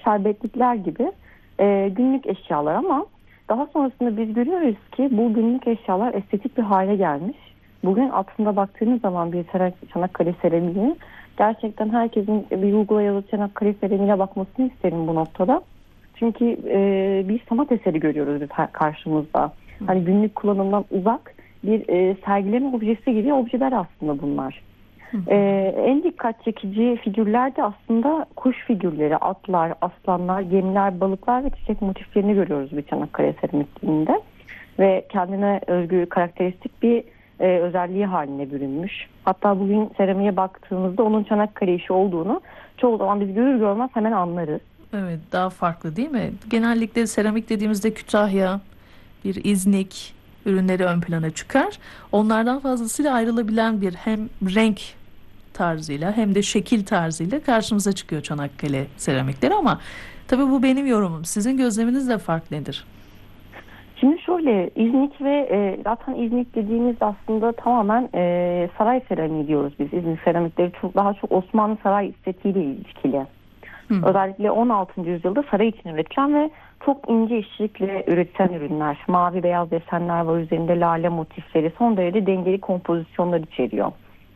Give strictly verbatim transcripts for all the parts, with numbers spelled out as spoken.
şerbetlikler gibi e, günlük eşyalar ama daha sonrasında biz görüyoruz ki bu günlük eşyalar estetik bir hale gelmiş. Bugün aslında baktığınız zaman bir Çanakkale seramiği gerçekten herkesin bir uygulayalı Çanakkale seramiğine bakmasını isterim bu noktada. Çünkü e, bir sanat eseri görüyoruz biz karşımızda. Hani günlük kullanımdan uzak bir e, sergileme objesi gibi objeler aslında bunlar. E, en dikkat çekici figürler de aslında kuş figürleri, atlar, aslanlar, gemiler, balıklar ve çiçek motiflerini görüyoruz bir Çanakkale seramikliğinde. Ve kendine özgü karakteristik bir e, özelliği haline bürünmüş. Hatta bugün seramiğe baktığımızda onun Çanakkale işi olduğunu çoğu zaman biz görür görmez hemen anlarız. Evet, daha farklı değil mi? Genellikle seramik dediğimizde Kütahya, bir İznik ürünleri ön plana çıkar. Onlardan fazlasıyla ayrılabilen bir hem renk tarzıyla hem de şekil tarzıyla karşımıza çıkıyor Çanakkale seramikleri ama tabii bu benim yorumum. Sizin gözleminiz de farklı nedir? Şimdi şöyle İznik ve e, zaten İznik dediğimiz aslında tamamen e, saray seramiği diyoruz biz. İznik seramikleri çok daha çok Osmanlı saray estetiğiyle ilişkili. Hı. Özellikle on altıncı yüzyılda saray için üretilen ve çok ince işçilikle üretilen ürünler. Mavi beyaz desenler var üzerinde, lale motifleri, son derece dengeli kompozisyonlar içeriyor.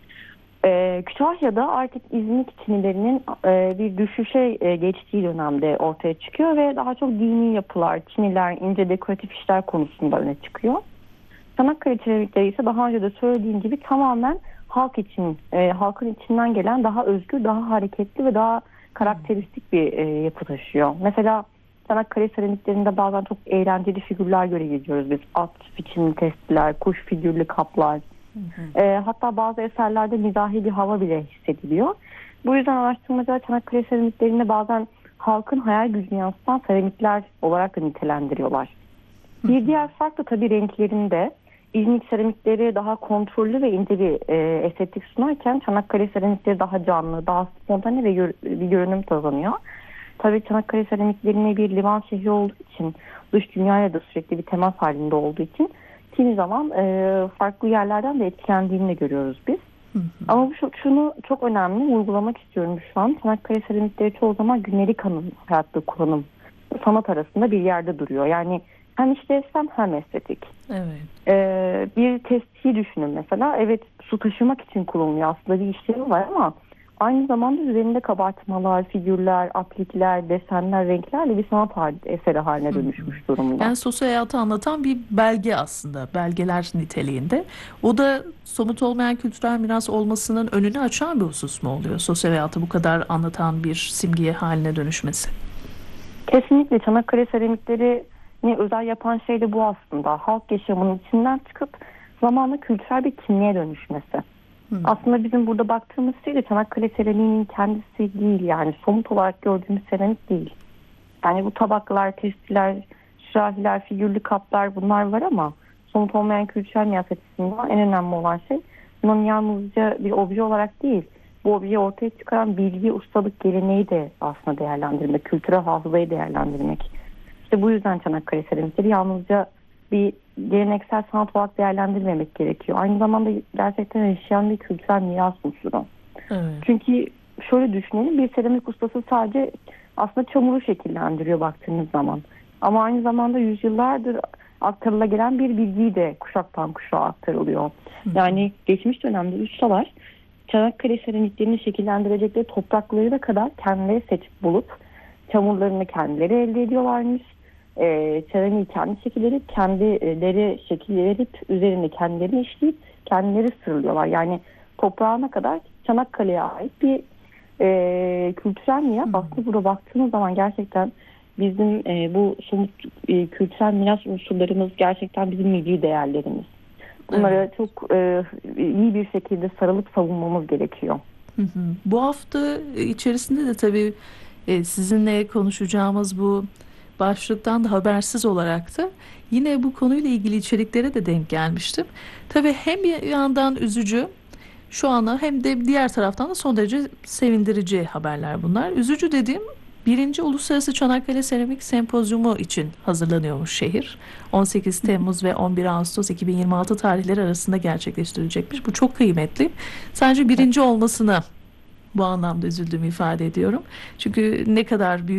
Ee, Kütahya'da artık İznik çinilerinin e, bir düşüşe e, geçtiği dönemde ortaya çıkıyor ve daha çok dini yapılar, çiniler, ince dekoratif işler konusunda öne çıkıyor. Çanakkale seramikleri ise daha önce de söylediğim gibi tamamen halk için, e, halkın içinden gelen daha özgür, daha hareketli ve daha karakteristik bir e, yapı taşıyor. Mesela Çanakkale seramiklerinde bazen çok eğlenceli figürler görebiliyoruz biz. At biçimli testiler, kuş figürlü kaplar. Hı hı. E, hatta bazı eserlerde mizahi bir hava bile hissediliyor. Bu yüzden araştırmacılar Çanakkale seramiklerinde bazen halkın hayal gücünü yansıtan seramikler olarak da nitelendiriyorlar. Hı hı. Bir diğer fark da tabii renklerinde. İznik seramikleri daha kontrollü ve ince bir e, estetik sunarken Çanakkale seramikleri daha canlı, daha spontane ve gör, bir görünüm kazanıyor. Tabii Çanakkale seramiklerine bir liman şehri olduğu için, dış dünyayla da sürekli bir temas halinde olduğu için kimi zaman e, farklı yerlerden de etkilendiğini de görüyoruz biz. Hı hı. Ama şu, şunu çok önemli vurgulamak istiyorum şu an. Çanakkale seramikleri çoğu zaman gündelik hayatta kullanım, sanat arasında bir yerde duruyor. Yani hem işlevsel hem estetik. Evet. Ee, bir testiyi düşünün mesela. Evet, su taşımak için kullanılıyor. Aslında bir işlevi var ama aynı zamanda üzerinde kabartmalar, figürler, aplikler, desenler, renklerle bir sanat eseri haline dönüşmüş durumda. Yani sosyal hayatı anlatan bir belge aslında. Belgeler niteliğinde. O da somut olmayan kültürel miras olmasının önünü açan bir husus mu oluyor? Sosyal hayatı bu kadar anlatan bir simgeye haline dönüşmesi. Kesinlikle Çanakkale seramikleri ne özel yapan şey de bu aslında. Halk yaşamının içinden çıkıp zamanla kültürel bir kimliğe dönüşmesi. Hı. Aslında bizim burada baktığımız şey de Çanakkale seramiğinin kendisi değil, yani somut olarak gördüğümüz seramik değil. Yani bu tabaklar, testiler, sürahiler, figürlü kaplar bunlar var ama somut olmayan kültürel miras açısından en önemli olan şey bunun yalnızca bir obje olarak değil, bu objeyi ortaya çıkaran bilgi, ustalık, geleneği de aslında değerlendirmek, kültürel hafızayı değerlendirmek. İşte bu yüzden Çanakkale seramikleri yalnızca bir geleneksel sanat olarak değerlendirmemek gerekiyor. Aynı zamanda gerçekten yaşayan bir kültürel miras unsuru. Evet. Çünkü şöyle düşünelim, bir seramik ustası sadece aslında çamuru şekillendiriyor baktığınız zaman. Ama aynı zamanda yüzyıllardır aktarıla gelen bir bilgiyi de kuşaktan kuşağa aktarılıyor. Hı. Yani geçmiş dönemde ustalar Çanakkale seramiklerini şekillendirecekleri toprakları da kadar kendileri seçip bulup çamurlarını kendileri elde ediyorlarmış. Ee, Çeramiği kendi şekilleri, kendileri şekil verip üzerine kendilerini işleyip kendileri sırlıyorlar. Yani toprağına kadar Çanakkale'ye ait bir e, kültürel miras. Hmm. Aslında burada baktığımız zaman gerçekten bizim e, bu somut e, kültürel miras unsurlarımız gerçekten bizim milli değerlerimiz. Bunlara evet. çok e, iyi bir şekilde sarılıp savunmamız gerekiyor. Hı hı. Bu hafta içerisinde de tabii e, sizinle konuşacağımız bu başlıktan da habersiz olarak da yine bu konuyla ilgili içeriklere de denk gelmiştim. Tabii hem bir yandan üzücü şu ana hem de diğer taraftan da son derece sevindirici haberler bunlar. Üzücü dediğim birinci Uluslararası Çanakkale Seramik Sempozyumu için hazırlanıyormuş şehir. on sekiz Temmuz ve on bir Ağustos iki bin yirmi altı tarihleri arasında gerçekleştirilecekmiş. Bu çok kıymetli. Sadece birinci olmasına bu anlamda üzüldüğümü ifade ediyorum. Çünkü ne kadar büyük